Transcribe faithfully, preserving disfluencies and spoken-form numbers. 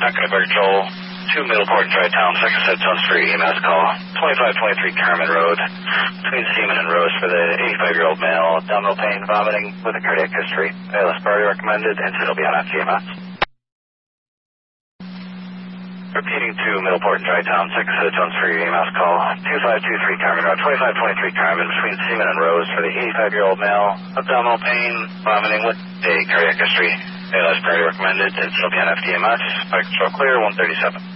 Echo Control, two Middleport and Tri-Town, second set, Tones for E M S call, twenty-five twenty-three Carmen Road, between Seaman and Rose for the eighty-five-year-old male, abdominal pain, vomiting with a cardiac history. A L S priority recommended, and it'll be on F T M S. Repeating to Middleport and Tri-Town, second set of Tones for your E M S call, twenty-five twenty-three Carmen Road, twenty-five twenty-three Carmen, between Seaman and Rose for the eighty-five-year-old male, abdominal pain, vomiting with a cardiac history. A L S priority recommended, and it'll be on F T M S. Flight control clear, one thirty-seven.